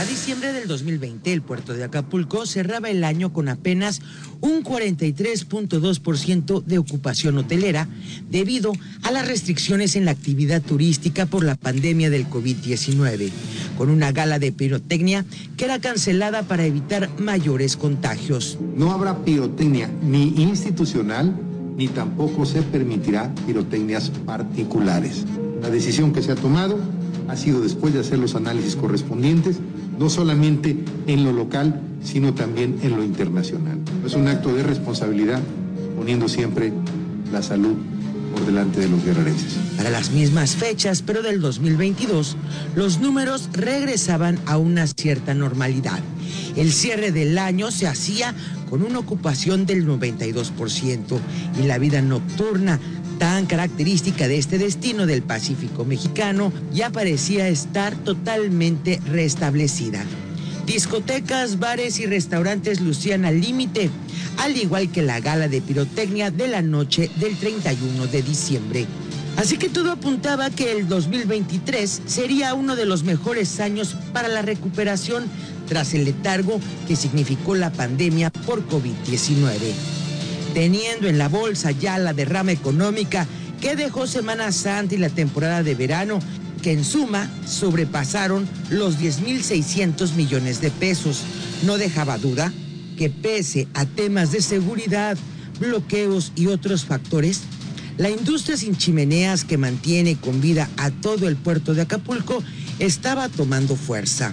diciembre del 2020, el puerto de Acapulco cerraba el año con apenas un 43.2% de ocupación hotelera debido a las restricciones en la actividad turística por la pandemia del COVID-19, con una gala de pirotecnia que era cancelada para evitar mayores contagios. No habrá pirotecnia ni institucional, ni tampoco se permitirá pirotecnias particulares. La decisión que se ha tomado ha sido después de hacer los análisis correspondientes, no solamente en lo local, sino también en lo internacional. Es un acto de responsabilidad, poniendo siempre la salud por delante de los guerrerenses. Para las mismas fechas, pero del 2022, los números regresaban a una cierta normalidad. El cierre del año se hacía con una ocupación del 92% y la vida nocturna, tan característica de este destino del Pacífico mexicano, ya parecía estar totalmente restablecida. Discotecas, bares y restaurantes lucían al límite, al igual que la gala de pirotecnia de la noche del 31 de diciembre. Así que todo apuntaba que el 2023 sería uno de los mejores años para la recuperación tras el letargo que significó la pandemia por COVID-19. Teniendo en la bolsa ya la derrama económica que dejó Semana Santa y la temporada de verano, que en suma sobrepasaron los 10,600 millones de pesos. No dejaba duda que pese a temas de seguridad, bloqueos y otros factores, la industria sin chimeneas que mantiene con vida a todo el puerto de Acapulco estaba tomando fuerza.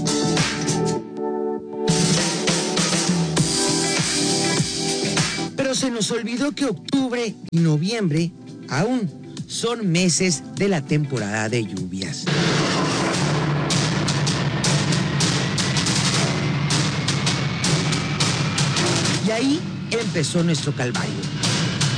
Pero se nos olvidó que octubre y noviembre aún son meses de la temporada de lluvias. Y ahí empezó nuestro calvario.